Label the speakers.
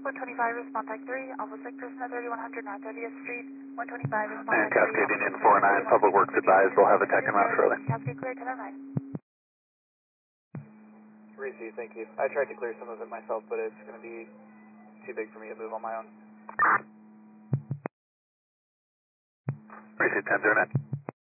Speaker 1: 125, respond type 3, Alpha 6, Prisma 3100 North 30th Street, 125, respond
Speaker 2: And
Speaker 1: type 3,
Speaker 2: Cascade Union 49, Public Works advised they'll have a tech en route shortly.
Speaker 1: Cascade clear, 1009.
Speaker 3: Receive, thank you. I tried to clear some of it myself, but it's going to be too big for me to move on my own.
Speaker 2: Receive 1009.